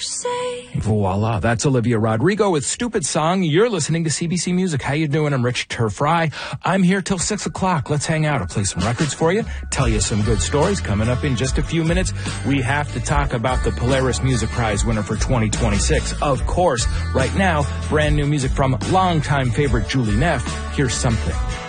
say. Voila, that's Olivia Rodrigo with Stupid Song. You're listening to CBC Music. How you doing? I'm Rich Turfry. I'm here till 6 o'clock. Let's hang out. I'll play some records for you, tell you some good stories. Coming up in just a few minutes, we have to talk about the Polaris Music Prize winner for 2026. Of course, right now, brand new music from longtime favorite Julie Neff. Here's Something.